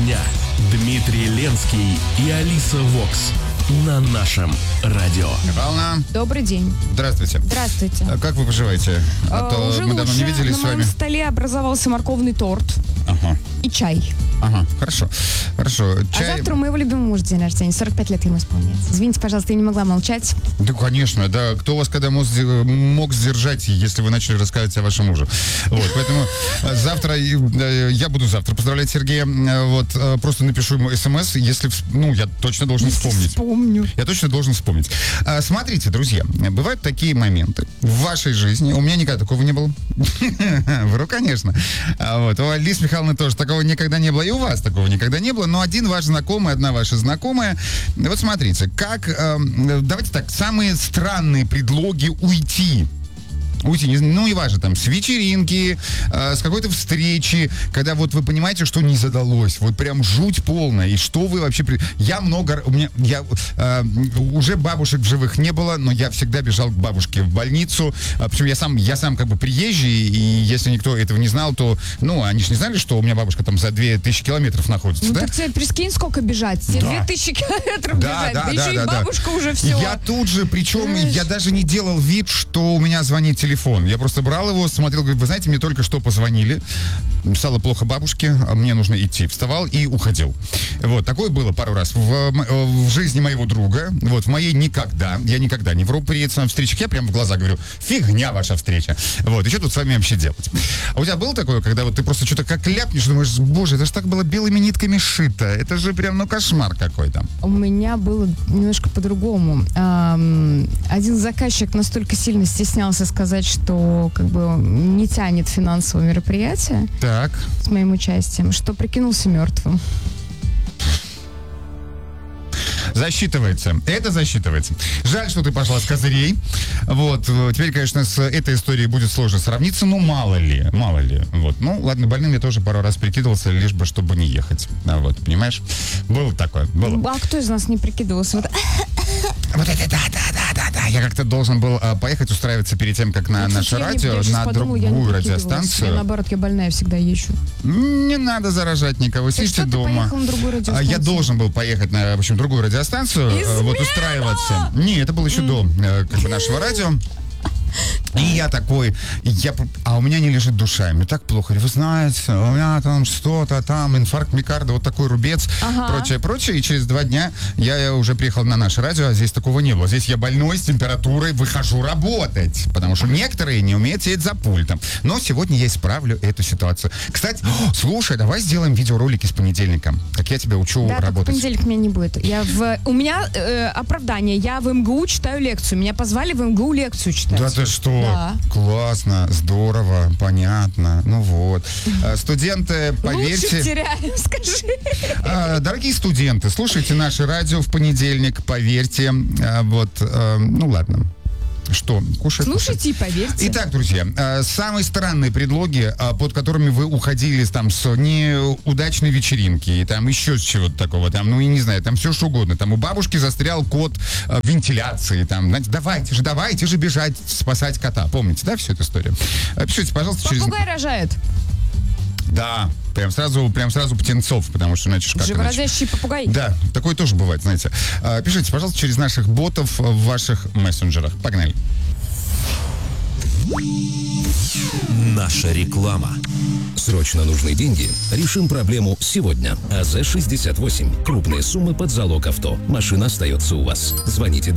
дня. Дмитрий Ленский и Алиса Вокс на нашем радио. Волна. Добрый день. Здравствуйте. Здравствуйте. Как вы поживаете? А то уже мы давно не виделись на с вами. моем столе образовался морковный торт и чай. Ага, хорошо. Чай... А завтра у моего любимого мужа день рождения. 45 лет ему исполняется. Извините, пожалуйста, я не могла молчать. Да, конечно, да. Кто вас когда мог сдержать, если вы начали рассказывать о вашем муже? Вот, поэтому завтра, я буду завтра поздравлять Сергея. Вот, просто напишу ему смс, если, я точно должен вспомнить. Вспомню. Я точно должен вспомнить. Смотрите, друзья, бывают такие моменты в вашей жизни. У меня никогда такого не было. Вру, конечно. Вот, у Алисы Михайловны тоже такого никогда не было. И у вас такого никогда не было. Но один ваш знакомый, одна ваша знакомая. Вот смотрите, давайте так, самые странные предлоги уйти, неважно, там, с вечеринки, с какой-то встречи, когда вот вы понимаете, что не задалось, вот прям жуть полная, и что вы вообще... Уже бабушек в живых не было, но я всегда бежал к бабушке в больницу, причем я сам как бы приезжий, и если никто этого не знал, то, они же не знали, что у меня бабушка там за 2000 километров находится, да? Так тебе прикинь, сколько бежать, тебе 2000 километров бежать, да еще и бабушка уже все. Я тут же, причем я даже не делал вид, что у меня звонит телефон. Я просто брал его, смотрел, говорит, вы знаете, мне только что позвонили, стало плохо бабушке, мне нужно идти. Вставал и уходил. Вот, такое было пару раз в жизни моего друга. Вот, в моей никогда. Я никогда не вру при своих встречах. Я прямо в глаза говорю, фигня ваша встреча. Вот, и что тут с вами вообще делать? А у тебя было такое, когда вот ты просто что-то как ляпнешь, думаешь, боже, это же так было белыми нитками шито. Это же прям, кошмар какой-то. У меня было немножко по-другому. Один заказчик настолько сильно стеснялся сказать, что как бы не тянет финансовое мероприятие с моим участием, что прикинулся мертвым. Засчитывается. Это засчитывается. Жаль, что ты пошла с козырей. Вот. Теперь, конечно, с этой историей будет сложно сравниться, но мало ли. Вот. Ладно, больным я тоже пару раз прикидывался, лишь бы, чтобы не ехать. Вот, понимаешь? Было такое. Было. А кто из нас не прикидывался? Вот это да. Я как-то должен был поехать устраиваться перед тем, как на наше радио, на другую радиостанцию. Наоборот, я больная всегда езжу. Не надо заражать никого, сидите дома. Ты поехал на другую радиостанцию? Я должен был поехать на, другую радиостанцию, вот устраиваться. Не, это было еще до нашего радио. И я такой, у меня не лежит душа, мне так плохо. Вы знаете, у меня там что-то, инфаркт миокарда, вот такой рубец, прочее. И через 2 дня я уже приехал на наше радио, а здесь такого не было. Здесь я больной, с температурой, выхожу работать, потому что некоторые не умеют сидеть за пультом. Но сегодня я исправлю эту ситуацию. Кстати, слушай, давай сделаем видеоролики с понедельника, как я тебя учу работать. Да, в понедельник меня не будет. У меня оправдание, я в МГУ читаю лекцию, меня позвали в мгу лекцию читать. Да ты что? Да. Классно, здорово, понятно. Студенты, поверьте... Лучше теряем, скажи. Дорогие студенты, слушайте наше радио в понедельник, поверьте. Ладно. Что? Кушать? Слушайте и поверьте. Итак, друзья, самые странные предлоги, под которыми вы уходили там с неудачной вечеринки, и там еще с чего-то такого, не знаю, там все что угодно. Там у бабушки застрял кот вентиляции, там, знаете, давайте же бежать спасать кота. Помните, да, всю эту историю? Пишите, пожалуйста, Попугай рожает. Да, прям сразу птенцов, потому что иначе как живородящий попугай. Да, такое тоже бывает, знаете. Пишите, пожалуйста, через наших ботов в ваших мессенджерах. Погнали. Наша реклама. Срочно нужны деньги? Решим проблему сегодня. АЗ-68. Крупные суммы под залог авто. Машина остается у вас. Звоните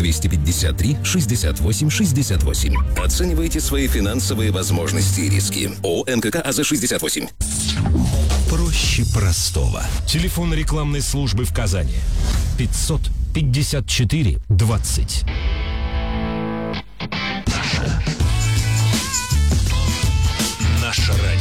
253-68-68. Оценивайте свои финансовые возможности и риски. ООО НКК АЗ-68. Проще простого. Телефон рекламной службы в Казани. 554-20. Наше радио.